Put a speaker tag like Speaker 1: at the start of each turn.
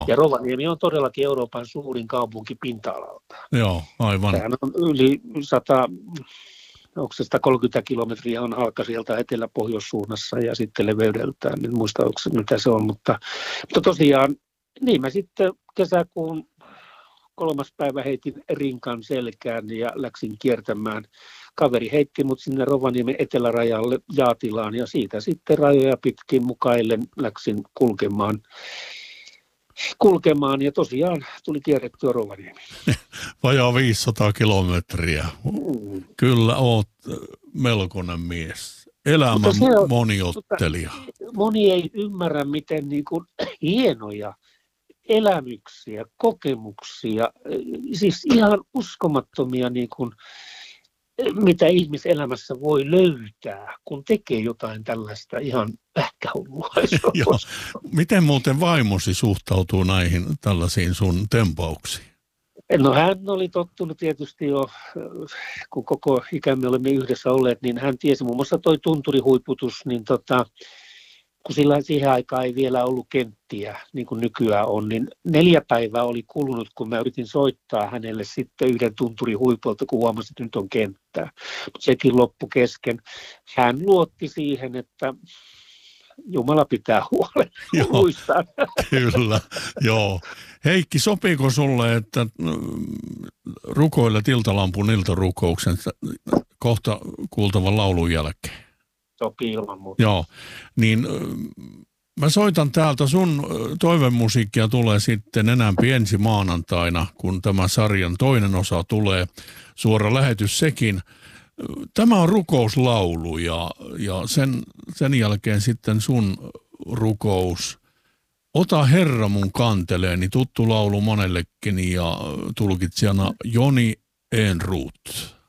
Speaker 1: Ja Rovaniemi on todellakin Euroopan suurin kaupunki pinta-alalta.
Speaker 2: Joo, aivan.
Speaker 1: Sehän on yli 100, onko se 130 kilometriä on halka sieltä etelä-pohjoissuunnassa ja sitten leveydeltään, en muista onko se, mitä se on, mutta tosiaan niin mä sitten kesäkuun 3. päivä heitin rinkan selkään ja läksin kiertämään. Kaveri heitti mut sinne Rovaniemen etelärajalle Jaatilaan ja siitä sitten rajoja pitkin mukaillen läksin kulkemaan ja tosiaan tuli kierrettyä Rovaniemi.
Speaker 2: Vajaa 500 kilometriä. Kyllä oot melkoinen mies. Elämän moniottelija.
Speaker 1: Moni ei ymmärrä, miten niin kuin hienoja elämyksiä, kokemuksia, siis ihan uskomattomia, niin kuin, mitä ihmiselämässä voi löytää, kun tekee jotain tällaista ihan pähkähullua.
Speaker 2: Miten muuten vaimosi suhtautuu näihin tällaisiin sun tempauksiin?
Speaker 1: No hän oli tottunut tietysti jo, kun koko ikämme olemme yhdessä olleet, niin hän tiesi muun muassa toi tunturihuiputus, niin kun sillä siihen aikaan ei vielä ollut kenttiä, niin kuin nykyään on, niin 4 päivää oli kulunut, kun mä yritin soittaa hänelle sitten yhden tunturihuipulta, kun huomasin, että nyt on kenttää. Mutta sekin loppu kesken. Hän luotti siihen, että Jumala pitää huolen muistaan.
Speaker 2: Kyllä, joo. Heikki, sopiiko sulle, että rukoilet iltalampun iltarukouksen kohta kuultavan laulun jälkeen?
Speaker 1: Sopii ilman muuta.
Speaker 2: Joo, niin mä soitan täältä, sun toivemusiikkia tulee sitten enämpi ensi maanantaina, kun tämä sarjan toinen osa tulee, suora lähetys sekin. Tämä on rukouslaulu ja sen jälkeen sitten sun rukous. Ota Herra mun kanteleeni, tuttu laulu monellekin ja tulkitsijana Joni Ehnruut.